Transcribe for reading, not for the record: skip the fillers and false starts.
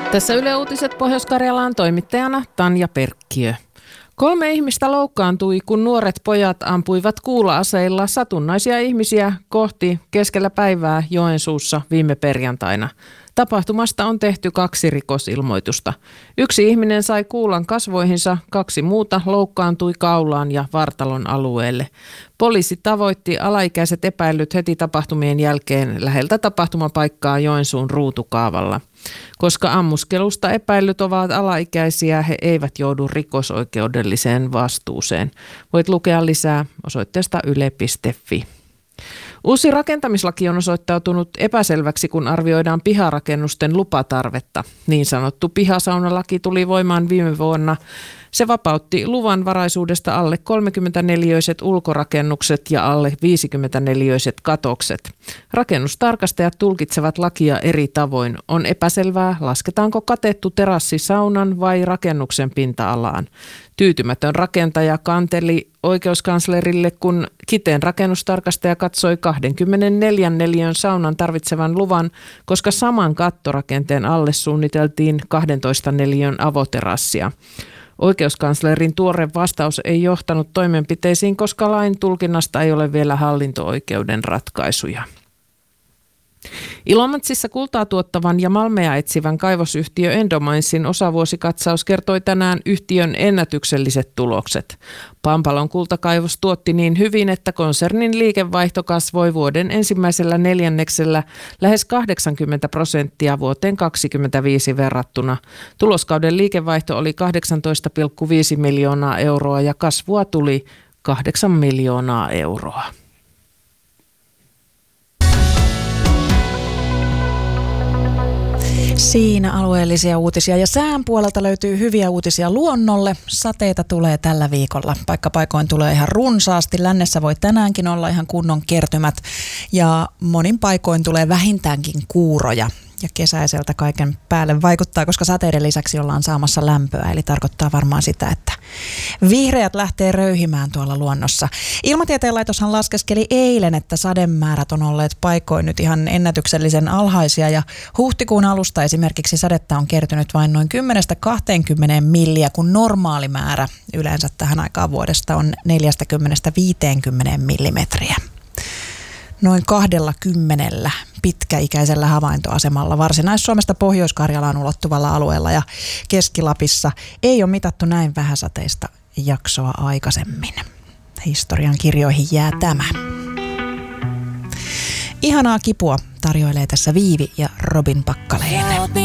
Tässä Yle Uutiset Pohjois-Karjalaan toimittajana Tanja Perkkiö. 3 ihmistä loukkaantui, kun nuoret pojat ampuivat kuula-aseilla satunnaisia ihmisiä kohti keskellä päivää Joensuussa viime perjantaina. Tapahtumasta on tehty 2 rikosilmoitusta. 1 ihminen sai kuulan kasvoihinsa, 2 muuta loukkaantui kaulaan ja vartalon alueelle. Poliisi tavoitti alaikäiset epäillyt heti tapahtumien jälkeen läheltä tapahtumapaikkaa Joensuun Ruutukaavalla. Koska ammuskelusta epäillyt ovat alaikäisiä, he eivät joudu rikosoikeudelliseen vastuuseen. Voit lukea lisää osoitteesta yle.fi. Uusi rakentamislaki on osoittautunut epäselväksi, kun arvioidaan piharakennusten lupatarvetta. Niin sanottu pihasaunalaki tuli voimaan viime vuonna. Se vapautti luvanvaraisuudesta alle 30-neliöiset ulkorakennukset ja alle 50-neliöiset katokset. Rakennustarkastajat tulkitsevat lakia eri tavoin. On epäselvää, lasketaanko katettu terassi saunan vai rakennuksen pinta-alaan. Tyytymätön rakentaja kanteli oikeuskanslerille, kun Kiteen rakennustarkastaja katsoi 24 neliön saunan tarvitsevan luvan, koska saman kattorakenteen alle suunniteltiin 12 neliön avoterassia. Oikeuskanslerin tuore vastaus ei johtanut toimenpiteisiin, koska lain tulkinnasta ei ole vielä hallinto-oikeuden ratkaisuja. Ilomantsissa kultaa tuottavan ja malmeja etsivän kaivosyhtiö Endominesin osavuosikatsaus kertoi tänään yhtiön ennätykselliset tulokset. Pampalon kultakaivos tuotti niin hyvin, että konsernin liikevaihto kasvoi vuoden ensimmäisellä neljänneksellä lähes 80% vuoteen 2025 verrattuna. Tuloskauden liikevaihto oli 18,5 miljoonaa euroa ja kasvua tuli 8 miljoonaa euroa. Siinä alueellisia uutisia ja sään puolelta löytyy hyviä uutisia luonnolle. Sateita tulee tällä viikolla. Paikkapaikoin tulee ihan runsaasti. Lännessä voi tänäänkin olla ihan kunnon kertymät ja monin paikoin tulee vähintäänkin kuuroja. Ja kesäiseltä kaiken päälle vaikuttaa, koska sateiden lisäksi ollaan saamassa lämpöä. Eli tarkoittaa varmaan sitä, että vihreät lähtee röyhimään tuolla luonnossa. Ilmatieteen laitoshan laskeskeli eilen, että sademäärät on olleet paikoin nyt ihan ennätyksellisen alhaisia. Ja huhtikuun alusta esimerkiksi sadetta on kertynyt vain noin 10-20 milliä, kun normaali määrä yleensä tähän aikaan vuodesta on 40-50 millimetriä. Noin 20 pitkäikäisellä havaintoasemalla Varsinais-Suomesta Pohjois-Karjalaan ulottuvalla alueella ja Keski-Lapissa ei ole mitattu näin vähäsateista jaksoa aikaisemmin. Historian kirjoihin jää tämä. Ihanaa kipua tarjoilee tässä Viivi ja Robin Packalén.